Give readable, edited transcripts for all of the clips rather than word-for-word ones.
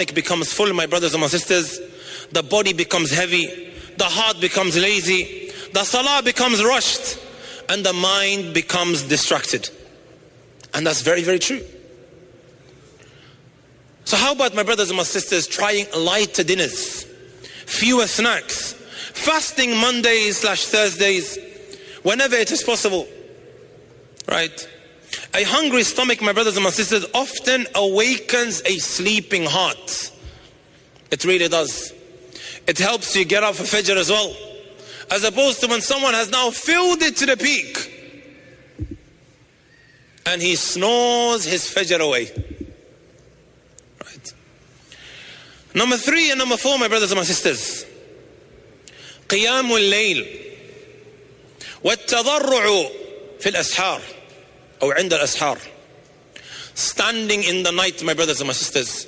becomes full, my brothers and my sisters. The body becomes heavy. The heart becomes lazy. The salah becomes rushed. And the mind becomes distracted. And that's very, very true. So how about, my brothers and my sisters, trying lighter dinners, fewer snacks, fasting Mondays/Thursdays, whenever it is possible, right? A hungry stomach, my brothers and my sisters, often awakens a sleeping heart. It really does. It helps you get up for Fajr as well, as opposed to when someone has now filled it to the peak and he snores his Fajr away. Right. Number 3 and number 4, my brothers and my sisters, قيام الليل والتضرع في الأسحار أو عند الأسحار. Standing in the night, my brothers and my sisters,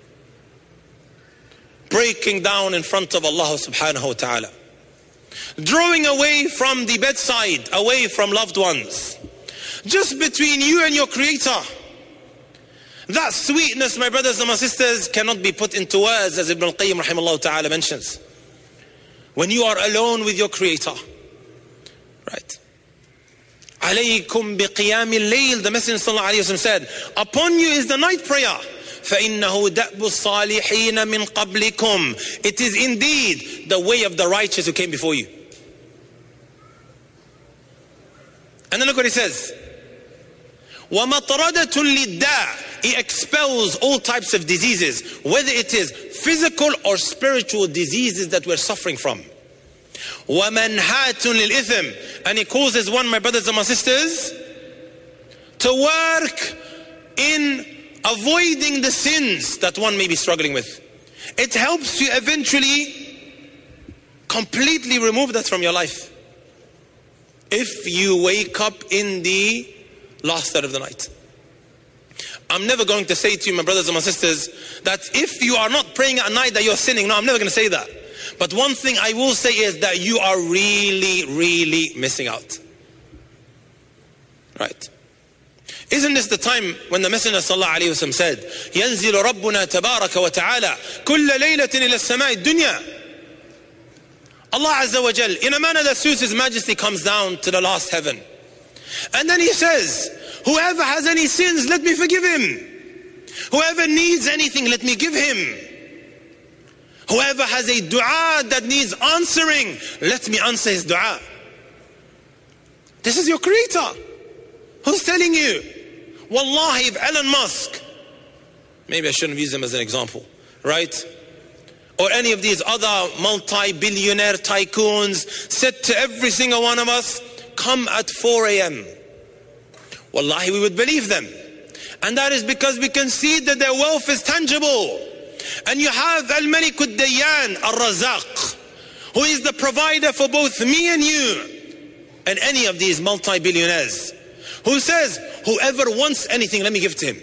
breaking down in front of Allah subhanahu wa ta'ala, drawing away from the bedside, away from loved ones, just between you and your Creator. That sweetness, my brothers and my sisters, cannot be put into words, as Ibn al-Qayyim rahimahullah ta'ala mentions. When you are alone with your Creator, right? Alaykum biqiyam al-layl, the Messenger sallallahu alayhi wa sallam said, upon you is the night prayer. فَإِنَّهُ دَأْبُ الصَّالِحِينَ مِنْ قَبْلِكُمْ. It is indeed the way of the righteous who came before you. And then look what he says. وَمَطْرَدَةٌ لِلدَّاءِ. He expels all types of diseases, whether it is physical or spiritual diseases that we're suffering from. وَمَنْهَاتٌ لِلْإِثْمِ. And he causes one, my brothers and my sisters, to work in avoiding the sins that one may be struggling with. It helps you eventually completely remove that from your life. If you wake up in the last third of the night. I'm never going to say to you, my brothers and my sisters, that if you are not praying at night that you're sinning. No, I'm never going to say that. But one thing I will say is that you are really, really missing out. Right? Isn't this the time when the Messenger sallallahu alayhi wa sallam said, يَنزِلُ رَبُّنَا تَبَارَكَ وَتَعَالَى كُلَّ لَيْلَةٍ إِلَى السَّمَاءِ الدُّنْيَا. Allah Azza wa Jal, in a manner that suits His Majesty, comes down to the last heaven. And then He says, whoever has any sins, let me forgive him. Whoever needs anything, let me give him. Whoever has a dua that needs answering, let me answer his dua. This is your Creator who's telling you. Wallahi, if Elon Musk, maybe I shouldn't use him as an example, right? Or any of these other multi-billionaire tycoons said to every single one of us, come at 4 a.m. Wallahi, we would believe them. And that is because we can see that their wealth is tangible. And you have Al-Malik Al-Dayyan Al-Razaq, who is the provider for both me and you and any of these multi-billionaires, who says, whoever wants anything, let me give to him.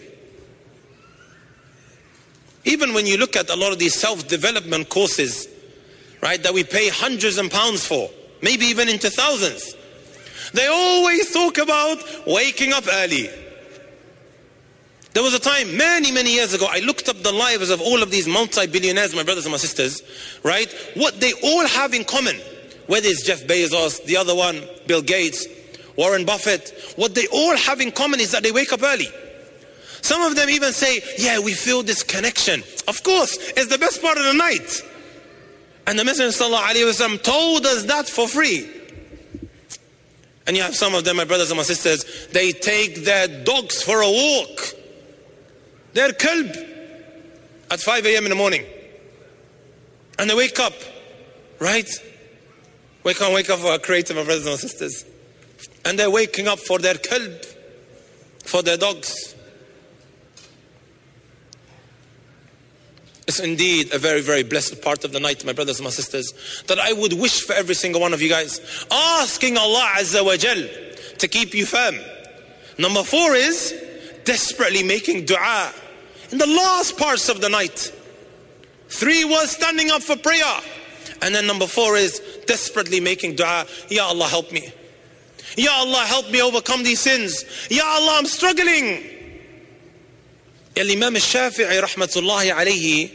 Even when you look at a lot of these self-development courses, right, that we pay hundreds of pounds for, maybe even into thousands, they always talk about waking up early. There was a time, many, many years ago, I looked up the lives of all of these multi-billionaires, my brothers and my sisters, right? What they all have in common, whether it's Jeff Bezos, the other one, Bill Gates, Warren Buffett, what they all have in common is that they wake up early. Some of them even say, yeah, we feel this connection. Of course, it's the best part of the night. And the Messenger sallallahu alayhi wa sallam told us that for free. And you have some of them, my brothers and my sisters, they take their dogs for a walk. Their kalb at 5 a.m. in the morning. And they wake up, right? Wake up for our Creator, my brothers and sisters. And they're waking up for their kalb, for their dogs. It's indeed a very, very blessed part of the night, my brothers and my sisters, that I would wish for every single one of you guys, asking Allah Azza wa Jal to keep you firm. Number 4 is desperately making dua in the last parts of the night. 3 was standing up for prayer. And then number 4 is desperately making dua. Ya Allah, help me. Ya Allah, help me overcome these sins. Ya Allah, I'm struggling. Imam al-Shafi'i rahmatullahi alayhi